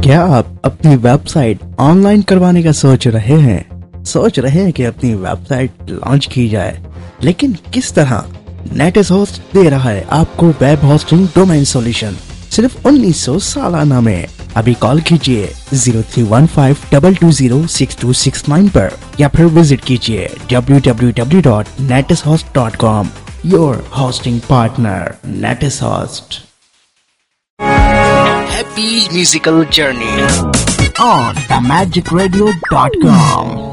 क्या आप अपनी वेबसाइट ऑनलाइन करवाने का सोच रहे हैं? सोच रहे हैं कि अपनी वेबसाइट लॉन्च की जाए, लेकिन किस तरह? नेटिस होस्ट दे रहा है आपको वेब होस्टिंग डोमेन सॉल्यूशन सिर्फ 1900 सालाना में। अभी कॉल कीजिए 0315220669 पर या फिर विजिट कीजिए www.netishost.com। Your hosting partner नेटिस host. Happy musical journey on themagicradio.com।